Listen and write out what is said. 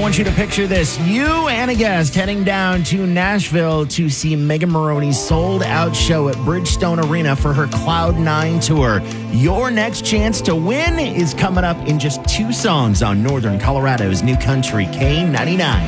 want you to picture this. You and a guest heading down to Nashville to see Megan Moroney's sold-out show at Bridgestone Arena for her Cloud9 tour. Your next chance to win is coming up in just 2 songs on Northern Colorado's New Country K99.